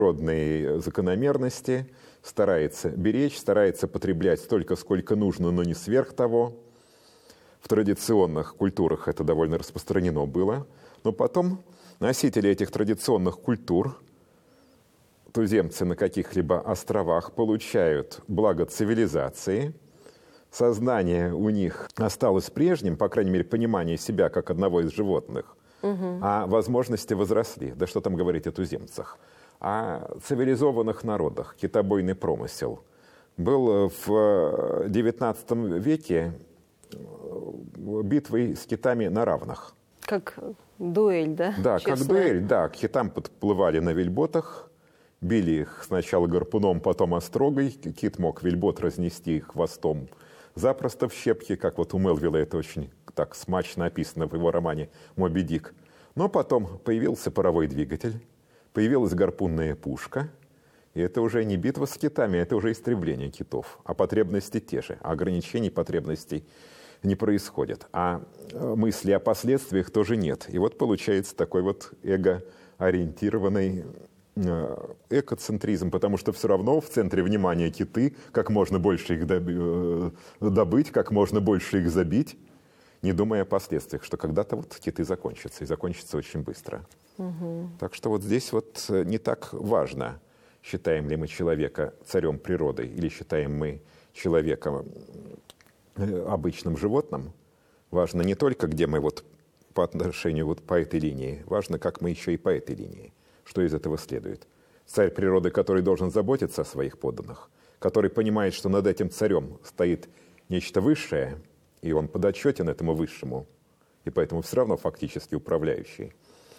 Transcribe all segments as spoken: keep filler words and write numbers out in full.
природные закономерности, старается беречь, старается потреблять столько, сколько нужно, но не сверх того. В традиционных культурах это довольно распространено было. Но потом носители этих традиционных культур, туземцы на каких-либо островах, получают благо цивилизации. Сознание у них осталось прежним, по крайней мере, понимание себя как одного из животных. Угу. А возможности возросли. Да что там говорить о туземцах? О цивилизованных народах. Китобойный промысел. Был в девятнадцатом веке битвой с китами на равных. Как дуэль, да? Да, Честная. как дуэль, да. К китам подплывали на вельботах, били их сначала гарпуном, потом острогой. Кит мог вельбот разнести хвостом запросто в щепки, как вот у Мелвилла это очень так смачно описано в его романе «Моби Дик». Но потом появился паровой двигатель, появилась гарпунная пушка, и это уже не битва с китами, это уже истребление китов. А потребности те же, а ограничений потребностей не происходит. А мысли о последствиях тоже нет. И вот получается такой вот эго-ориентированный экоцентризм, потому что все равно в центре внимания киты, как можно больше их добыть, как можно больше их забить, не думая о последствиях, что когда-то вот киты закончатся, и закончатся очень быстро. Угу. Так что вот здесь вот не так важно, считаем ли мы человека царем природы или считаем мы человека обычным животным. Важно не только, где мы вот по отношению вот по этой линии, важно, как мы еще и по этой линии. Что из этого следует? Царь природы, который должен заботиться о своих подданных, который понимает, что над этим царем стоит нечто высшее, и он подотчетен этому высшему, и поэтому все равно фактически управляющий.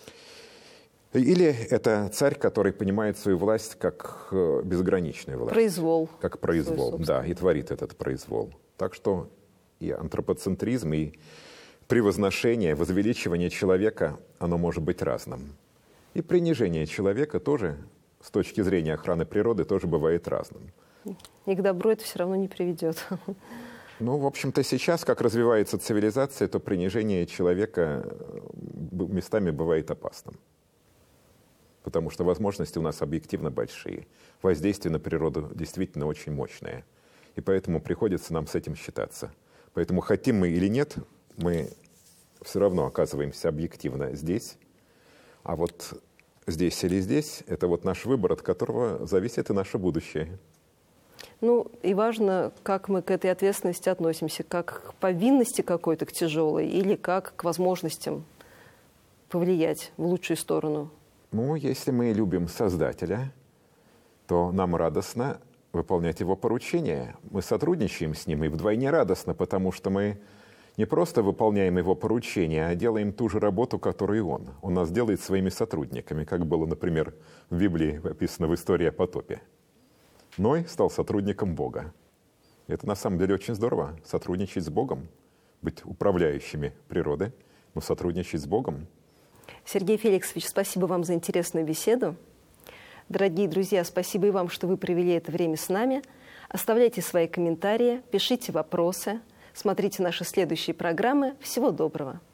Или это царь, который понимает свою власть как безграничную власть. Произвол. Как произвол, да, и творит этот произвол. Так что и антропоцентризм, и превозношение, возвеличивание человека, оно может быть разным. И принижение человека тоже, с точки зрения охраны природы, тоже бывает разным. И к добру это все равно не приведет. Ну, в общем-то, сейчас, как развивается цивилизация, то принижение человека местами бывает опасным. Потому что возможности у нас объективно большие. Воздействие на природу действительно очень мощное. И поэтому приходится нам с этим считаться. Поэтому хотим мы или нет, мы все равно оказываемся объективно здесь. А вот здесь или здесь – это вот наш выбор, от которого зависит и наше будущее. Ну, и важно, как мы к этой ответственности относимся, как к повинности какой-то, к тяжелой, или как к возможностям повлиять в лучшую сторону. Ну, если мы любим Создателя, то нам радостно выполнять Его поручения. Мы сотрудничаем с Ним, и вдвойне радостно, потому что мы не просто выполняем Его поручения, а делаем ту же работу, которую и Он. Он нас делает своими сотрудниками, как было, например, в Библии описано в истории о потопе. Ной стал сотрудником Бога. Это на самом деле очень здорово, сотрудничать с Богом, быть управляющими природы, но сотрудничать с Богом. Сергей Феликсович, спасибо вам за интересную беседу. Дорогие друзья, спасибо и вам, что вы провели это время с нами. Оставляйте свои комментарии, пишите вопросы, смотрите наши следующие программы. Всего доброго!